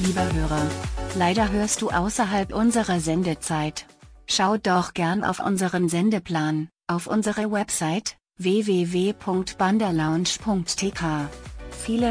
Lieber Hörer, leider hörst du außerhalb unserer Sendezeit. Schau doch gern auf unseren Sendeplan, auf unsere Website, www.bandalounge.tk. Viele